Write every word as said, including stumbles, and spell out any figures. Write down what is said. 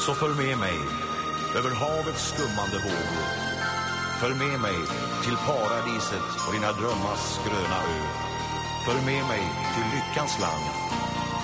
Så följ med mig över havets skummande vågor. Följ med mig till paradiset och dina drömmars gröna ö. Följ med mig till lyckans land